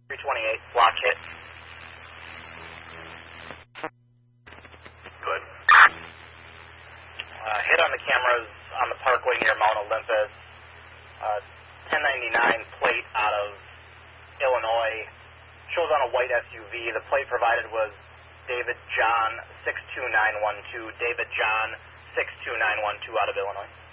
328, block hit. Good. Hit on the cameras on the parkway near Mount Olympus. 1099 plate out of Illinois. Shows on a white SUV. The plate provided was David John 62912. David John 62912 out of Illinois.